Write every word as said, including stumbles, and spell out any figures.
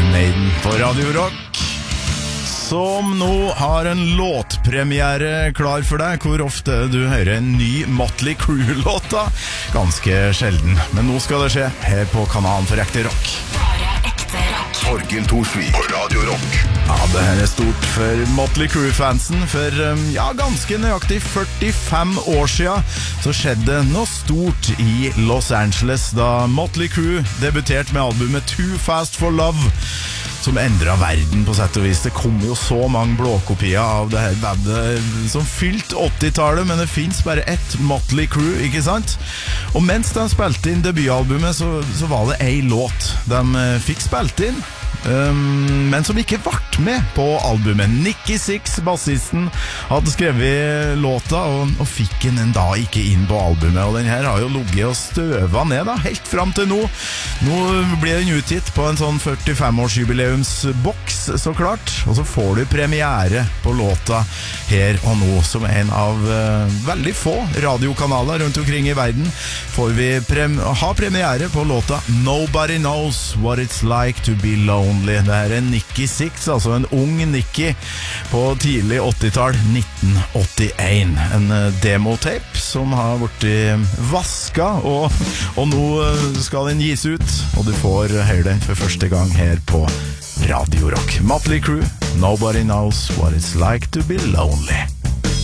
Iron Maiden på Radio Rock, som nå har en låtpremiere klar for deg. Hvor ofte du hører en ny Motley Crue-låt da? Ganske sjelden, men nå skal det skje her på kanalen for ekte rock. Bare ekte rock. Torgill Thorsvik på Radio Rock. Ja, det her er stort for Motley Crue-fansen. For ja, ganske nøyaktig førtifem år siden så skjedde noe stort i Los Angeles da Motley Crue debuterte med albumet Too Fast for Love, som endret verden på sett og vis. Det kom jo så mange blåkopier av det her bandet som fylt åttitallet, men det finnes bare ett Motley Crue, ikke sant? Og mens de spilte inn debutalbumet, så, så var det en låt de fikk spilt inn, Um, men som ikke vart med på albumet. Nikki Sixx, bassisten, hadde skrevet låta og, og fikk den en dag ikke inn på albumet. Og den her har jo ligget og støva ned da, helt fram til nå. Nå blir den utgitt på en sånn førtifem-årsjubileumsboks, så klart. Og så får du premiere på låta her og nå, som en av uh, veldig få radiokanaler rundt omkring i verden. Får vi prem ha premiere på låta Nobody Knows What It's Like To Be Lonely. Det her er Nikki Sixx, altså en ung Nikki på tidlig åttitall, nitten åttien. En demotape som har vært vaska, og, og nå skal den gis ut, og du får høre den for første gang her på Radio Rock. Motley Crue, Nobody Knows What It's Like To Be Lonely.